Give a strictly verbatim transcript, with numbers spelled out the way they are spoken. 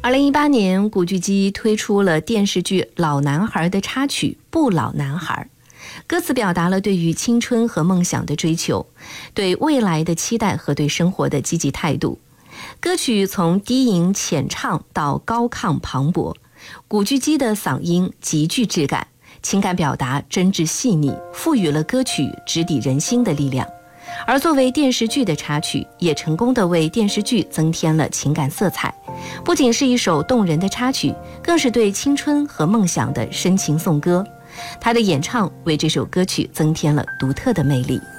二零一八年，古巨基推出了电视剧《老男孩》的插曲《不老男孩》，歌词表达了对于青春和梦想的追求，对未来的期待和对生活的积极态度。歌曲从低吟浅唱到高亢磅礴，古巨基的嗓音极具质感，情感表达真挚细腻，赋予了歌曲直抵人心的力量。而作为电视剧的插曲，也成功地为电视剧增添了情感色彩，不仅是一首动人的插曲，更是对青春和梦想的深情颂歌。他的演唱为这首歌曲增添了独特的魅力。